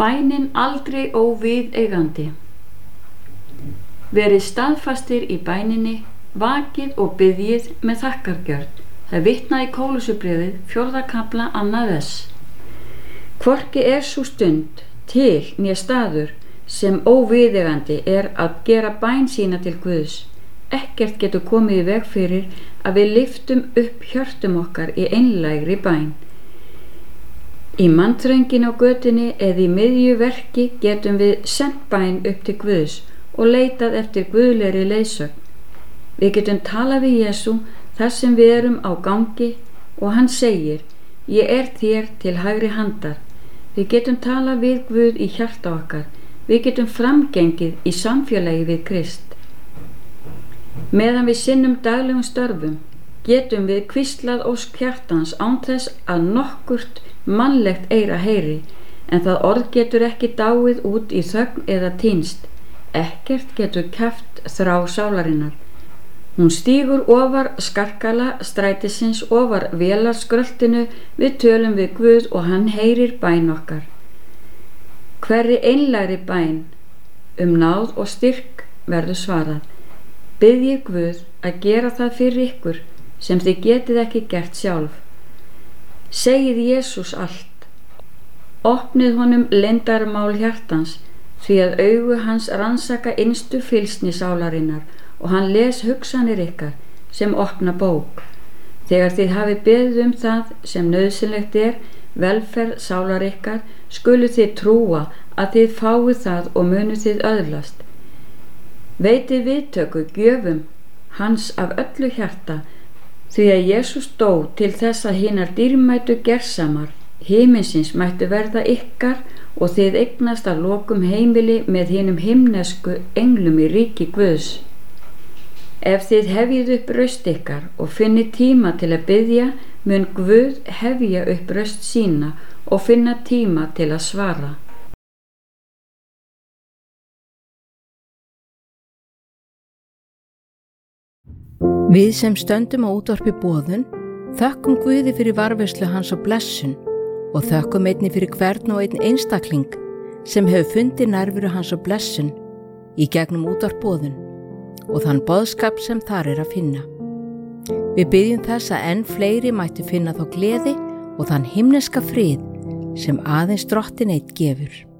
Bænin aldrei óviðeigandi. Verið staðfastir í bæninni, vakið og biðjið með þakkargjörð. Það vitnað í Kólussubréfið 4. kafla 2. vers. Hvorki sú stund til né staður sem óviðeigandi að gera bæn sína til Guðs. Ekkert getur komið í veg fyrir að við lyftum upp hjörtum okkar í einlægri bæn. Í mannþröngin á götunni eða í miðju verki getum við sent bæn upp til Guðs og leitað eftir guðlegri leiðsögn. Við getum talað við Jesú þar sem við erum á gangi og hann segir: Ég þér til hægri handar. Við getum talað við Guð í hjarta okkar. Við getum framgengið í samfélagi við Krist. Meðan við sinnum daglegum störfum getum við hvíslað ósk hjartans án þess að nokkurt mannlegt eyra heyri, en það orð getur ekki dáið út í þögn eða týnst. Ekkert getur kæft þrá sálarinnar. Hún stígur ofar skarkala strætisins, ofar vélarskröltinu, við tölum við Guð og hann heyrir bæn okkar. Hverri einlægri bæn náð og styrk verður svarað. Biðjið Guð að gera það fyrir ykkur sem þið getið ekki gert sjálf. Segið Jesús allt. Opnið honum leyndarmál hjartans, því að augu hans rannsaka innstu fylsni sálarinnar og hann les hugsanir ykkar sem opna bók. Þegar þið hafið beðið það sem nauðsynlegt velferð sálar ykkar, skuluð þið trúa að þið fáið það og munuð þið öðlast. Veitið viðtöku gjöfum hans af öllu hjarta, því að Jesús dó til þess að hinar dýrmætu gersamar himinsins mættu verða ykkar og þið eignast að lokum heimili með hinum himnesku englum í ríki Guðs. Ef þið hefjið upp raust ykkar og finnið tíma til að biðja, mun Guð hefja upp raust sína og finna tíma til að svara. Við sem stöndum á útvarpi boðun þökkum Guði fyrir varðveislu hans og blessun og þökkum einnig fyrir hvern og einn einstakling sem hefur fundið nærveru hans og blessun í gegnum útvarp boðun og þann boðskap sem þar að finna. Við biðjum þess að enn fleiri mættu finna þá gleði og þann himneska frið sem aðeins Drottinn einn gefur.